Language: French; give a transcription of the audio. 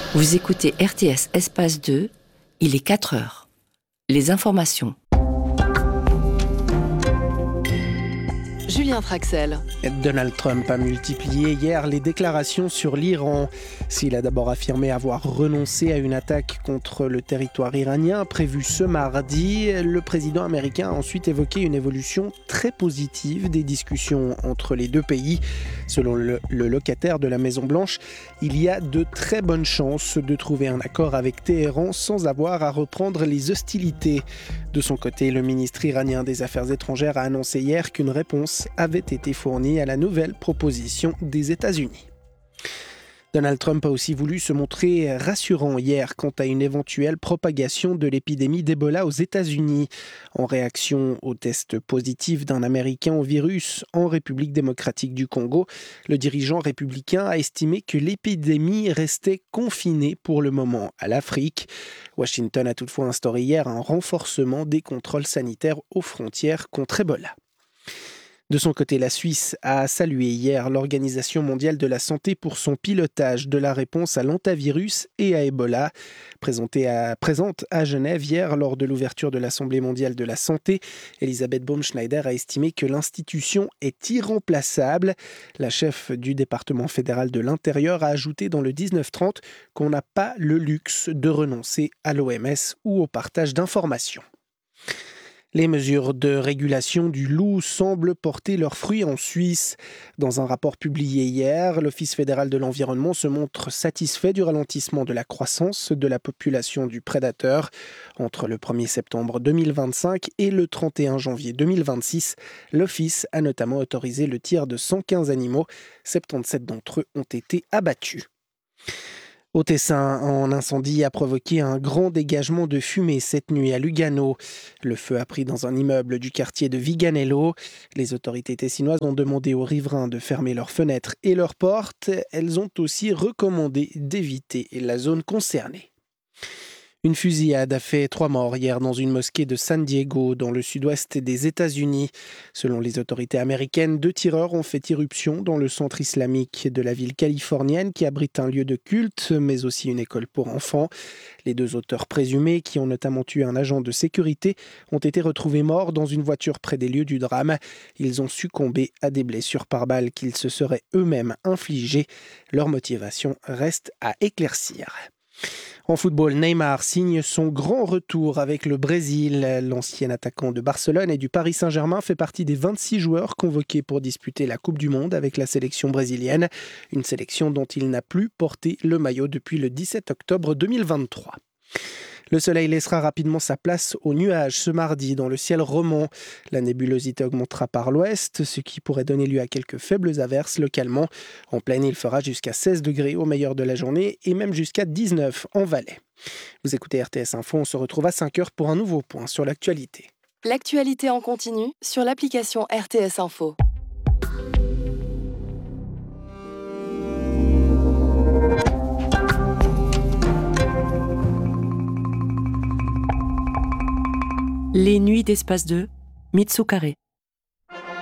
Vous écoutez RTS Espace 2, il est 4 heures. Les informations. Julien Traxel. Donald Trump a multiplié hier les déclarations sur l'Iran. S'il a d'abord affirmé avoir renoncé à une attaque contre le territoire iranien prévue ce mardi, le président américain a ensuite évoqué une évolution très positive des discussions entre les deux pays. Selon le locataire de la Maison-Blanche, il y a de très bonnes chances de trouver un accord avec Téhéran sans avoir à reprendre les hostilités. De son côté, le ministre iranien des Affaires étrangères a annoncé hier qu'une réponse avait été fournie à la nouvelle proposition des États-Unis. Donald Trump a aussi voulu se montrer rassurant hier quant à une éventuelle propagation de l'épidémie d'Ebola aux États-Unis. En réaction au test positif d'un Américain au virus en République démocratique du Congo, le dirigeant républicain a estimé que l'épidémie restait confinée pour le moment à l'Afrique. Washington a toutefois instauré hier un renforcement des contrôles sanitaires aux frontières contre Ebola. De son côté, la Suisse a salué hier l'Organisation mondiale de la santé pour son pilotage de la réponse à l'hantavirus et à Ebola. Présente à Genève hier lors de l'ouverture de l'Assemblée mondiale de la santé, Elisabeth Baumschneider a estimé que l'institution est irremplaçable. La chef du département fédéral de l'Intérieur a ajouté dans le 1930 qu'on n'a pas le luxe de renoncer à l'OMS ou au partage d'informations. Les mesures de régulation du loup semblent porter leurs fruits en Suisse. Dans un rapport publié hier, l'Office fédéral de l'environnement se montre satisfait du ralentissement de la croissance de la population du prédateur. Entre le 1er septembre 2025 et le 31 janvier 2026, l'Office a notamment autorisé le tir de 115 animaux. 77 d'entre eux ont été abattus. Au Tessin, un incendie a provoqué un grand dégagement de fumée cette nuit à Lugano. Le feu a pris dans un immeuble du quartier de Viganello. Les autorités tessinoises ont demandé aux riverains de fermer leurs fenêtres et leurs portes. Elles ont aussi recommandé d'éviter la zone concernée. Une fusillade a fait 3 morts hier dans une mosquée de San Diego, dans le sud-ouest des États-Unis. Selon les autorités américaines, 2 tireurs ont fait irruption dans le centre islamique de la ville californienne qui abrite un lieu de culte, mais aussi une école pour enfants. Les 2 auteurs présumés, qui ont notamment tué un agent de sécurité, ont été retrouvés morts dans une voiture près des lieux du drame. Ils ont succombé à des blessures par balle qu'ils se seraient eux-mêmes infligées. Leur motivation reste à éclaircir. En football, Neymar signe son grand retour avec le Brésil. L'ancien attaquant de Barcelone et du Paris Saint-Germain fait partie des 26 joueurs convoqués pour disputer la Coupe du Monde avec la sélection brésilienne. Une sélection dont il n'a plus porté le maillot depuis le 17 octobre 2023. Le soleil laissera rapidement sa place aux nuages ce mardi dans le ciel roman. La nébulosité augmentera par l'ouest, ce qui pourrait donner lieu à quelques faibles averses localement. En pleine, il fera jusqu'à 16 degrés au meilleur de la journée et même jusqu'à 19 en Valais. Vous écoutez RTS Info, on se retrouve à 5 heures pour un nouveau point sur l'actualité. L'actualité en continu sur l'application RTS Info. Les nuits d'Espace 2, Mitsu Carré.